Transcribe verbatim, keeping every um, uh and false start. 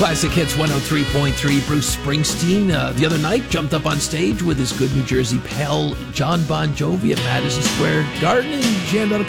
Classic Hits one oh three point three. Bruce Springsteen uh, the other night jumped up on stage with his good New Jersey pal John Bon Jovi at Madison Square Garden and jammed out a